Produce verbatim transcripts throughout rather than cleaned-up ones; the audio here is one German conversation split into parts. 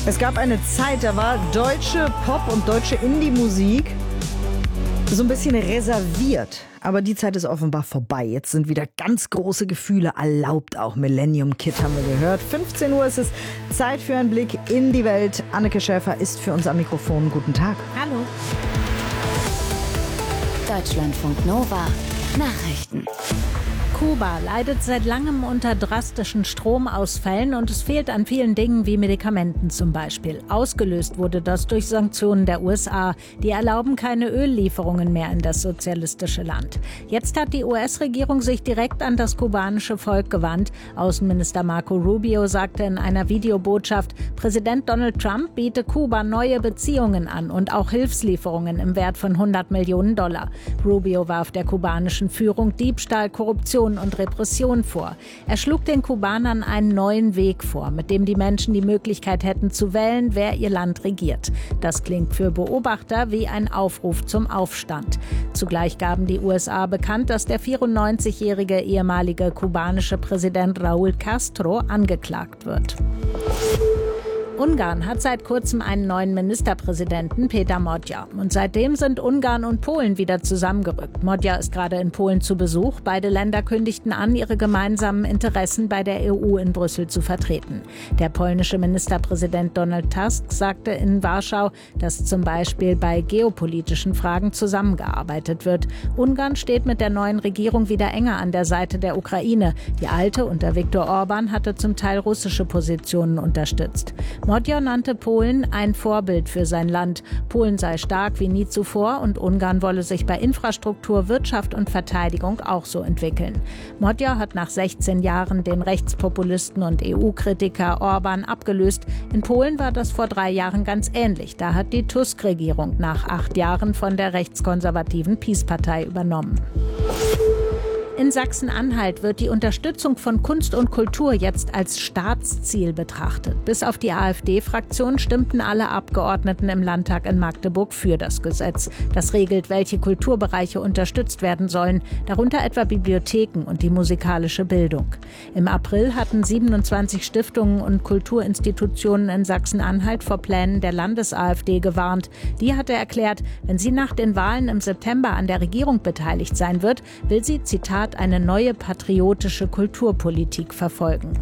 Es gab eine Zeit, da war deutsche Pop- und deutsche Indie-Musik so ein bisschen reserviert. Aber die Zeit ist offenbar vorbei. Jetzt sind wieder ganz große Gefühle erlaubt. Auch Millennium Kid haben wir gehört. fünfzehn Uhr ist es. Zeit für einen Blick in die Welt. Anneke Schäfer ist für uns am Mikrofon. Guten Tag. Hallo. Deutschlandfunk Nova. Nachrichten. Kuba leidet seit langem unter drastischen Stromausfällen und es fehlt an vielen Dingen wie Medikamenten zum Beispiel. Ausgelöst wurde das durch Sanktionen der U S A. Die erlauben keine Öllieferungen mehr in das sozialistische Land. Jetzt hat die U S-Regierung sich direkt an das kubanische Volk gewandt. Außenminister Marco Rubio sagte in einer Videobotschaft, Präsident Donald Trump biete Kuba neue Beziehungen an und auch Hilfslieferungen im Wert von hundert Millionen Dollar. Rubio warf der kubanischen Führung Diebstahl, Korruption und Repression vor. Er schlug den Kubanern einen neuen Weg vor, mit dem die Menschen die Möglichkeit hätten zu wählen, wer ihr Land regiert. Das klingt für Beobachter wie ein Aufruf zum Aufstand. Zugleich gaben die U S A bekannt, dass der vierundneunzigjährige ehemalige kubanische Präsident Raúl Castro angeklagt wird. Ungarn hat seit kurzem einen neuen Ministerpräsidenten, Péter Modja. Und seitdem sind Ungarn und Polen wieder zusammengerückt. Modja ist gerade in Polen zu Besuch. Beide Länder kündigten an, ihre gemeinsamen Interessen bei der E U in Brüssel zu vertreten. Der polnische Ministerpräsident Donald Tusk sagte in Warschau, dass zum Beispiel bei geopolitischen Fragen zusammengearbeitet wird. Ungarn steht mit der neuen Regierung wieder enger an der Seite der Ukraine. Die alte unter Viktor Orban hatte zum Teil russische Positionen unterstützt. Modja nannte Polen ein Vorbild für sein Land. Polen sei stark wie nie zuvor und Ungarn wolle sich bei Infrastruktur, Wirtschaft und Verteidigung auch so entwickeln. Modja hat nach sechzehn Jahren den Rechtspopulisten und E U-Kritiker Orban abgelöst. In Polen war das vor drei Jahren ganz ähnlich. Da hat die Tusk-Regierung nach acht Jahren von der rechtskonservativen PiS-Partei übernommen. In Sachsen-Anhalt wird die Unterstützung von Kunst und Kultur jetzt als Staatsziel betrachtet. Bis auf die AfD-Fraktion stimmten alle Abgeordneten im Landtag in Magdeburg für das Gesetz. Das regelt, welche Kulturbereiche unterstützt werden sollen, darunter etwa Bibliotheken und die musikalische Bildung. Im April hatten siebenundzwanzig Stiftungen und Kulturinstitutionen in Sachsen-Anhalt vor Plänen der Landes-AfD gewarnt. Die hatte erklärt, wenn sie nach den Wahlen im September an der Regierung beteiligt sein wird, will sie, Zitat, eine neue patriotische Kulturpolitik verfolgen.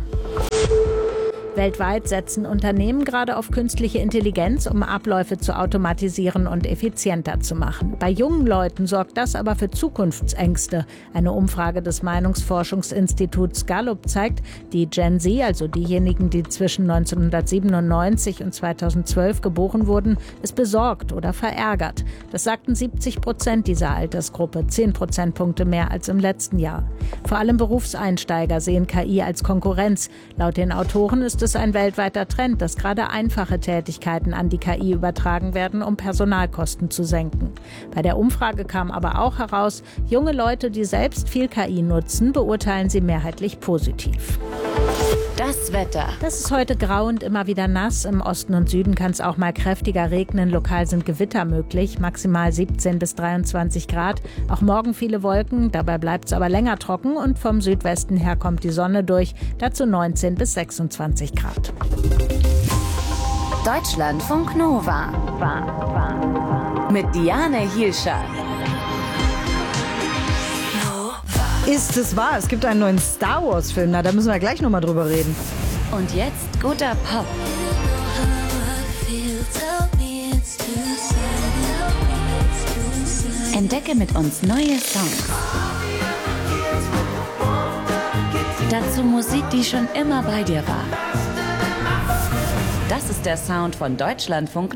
Weltweit setzen Unternehmen gerade auf künstliche Intelligenz, um Abläufe zu automatisieren und effizienter zu machen. Bei jungen Leuten sorgt das aber für Zukunftsängste. Eine Umfrage des Meinungsforschungsinstituts Gallup zeigt, die Gen Z, also diejenigen, die zwischen neunzehnhundertsiebenundneunzig und zweitausendzwölf geboren wurden, ist besorgt oder verärgert. Das sagten siebzig Prozent dieser Altersgruppe, zehn Prozentpunkte mehr als im letzten Jahr. Vor allem Berufseinsteiger sehen K I als Konkurrenz. Laut den Autoren ist es ein weltweiter Trend, dass gerade einfache Tätigkeiten an die K I übertragen werden, um Personalkosten zu senken. Bei der Umfrage kam aber auch heraus, junge Leute, die selbst viel K I nutzen, beurteilen sie mehrheitlich positiv. Das Wetter. Das ist heute grau und immer wieder nass. Im Osten und Süden kann es auch mal kräftiger regnen. Lokal sind Gewitter möglich. Maximal siebzehn bis dreiundzwanzig Grad. Auch morgen viele Wolken. Dabei bleibt es aber länger trocken. Und vom Südwesten her kommt die Sonne durch. Dazu neunzehn bis sechsundzwanzig Grad. Deutschlandfunk Nova. Mit Diane Hielscher. Ist es wahr? Es gibt einen neuen Star Wars-Film. Na, da müssen wir gleich nochmal drüber reden. Und jetzt guter Pop. Entdecke mit uns neue Songs. Dazu Musik, die schon immer bei dir war. Das ist der Sound von Deutschlandfunk